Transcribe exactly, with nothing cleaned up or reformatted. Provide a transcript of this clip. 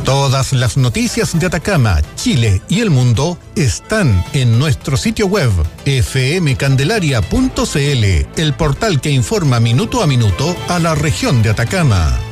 Todas las noticias de Atacama, Chile y el mundo están en nuestro sitio web efe eme candelaria punto ce ele, el portal que informa minuto a minuto a la región de Atacama.